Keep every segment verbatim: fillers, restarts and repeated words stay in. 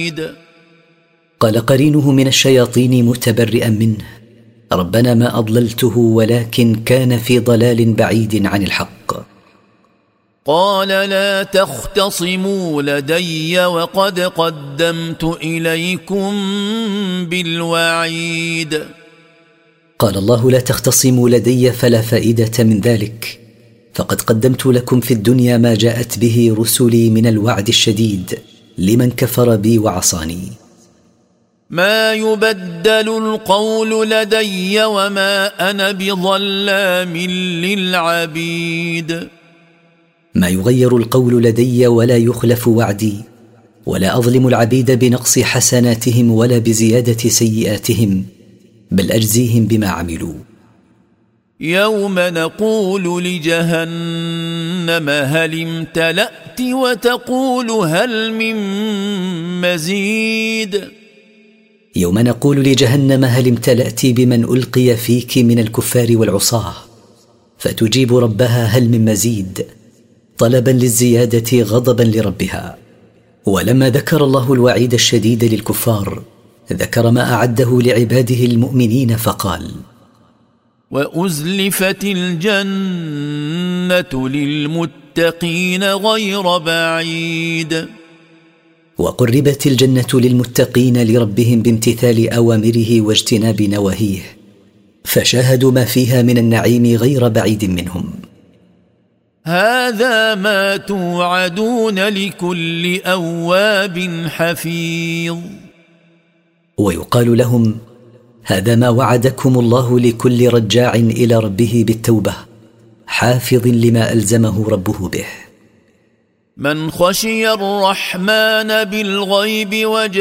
قال قرينه من الشياطين متبرئا منه: ربنا ما أضللته ولكن كان في ضلال بعيد عن الحق. قال لا تختصموا لدي وقد قدمت إليكم بالوعيد. قال الله: لا تختصموا لدي فلا فائدة من ذلك، فقد قدمت لكم في الدنيا ما جاءت به رسلي من الوعد الشديد لمن كفر بي وعصاني. ما يبدل القول لدي وما أنا بظلام للعبيد. ما يغير القول لدي ولا يخلف وعدي، ولا أظلم العبيد بنقص حسناتهم ولا بزيادة سيئاتهم، بل أجزيهم بما عملوا. يوم نقول لجهنم هل امتلأت وتقول هل من مزيد. يوم نقول لجهنم هل امتلأت بمن ألقي فيك من الكفار والعصاة، فتجيب ربها هل من مزيد، طلبا للزيادة غضبا لربها. ولما ذكر الله الوعيد الشديد للكفار ذكر ما أعده لعباده المؤمنين فقال: وأزلفت الجنة للمتقين غير بعيد. وقربت الجنة للمتقين لربهم بامتثال أوامره واجتناب نواهيه، فشاهدوا ما فيها من النعيم غير بعيد منهم. هذا ما توعدون لكل أواب حفيظ. ويقال لهم: هذا ما وعدكم الله لكل رجاع إلى ربه بالتوبة حافظ لما ألزمه ربه به. من خشي الرحمن بالغيب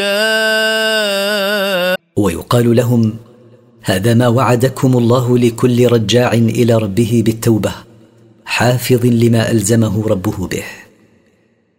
وجاء. ويقال لهم: هذا ما وعدكم الله لكل رجاع إلى ربه بالتوبة حافظ لما ألزمه ربه به.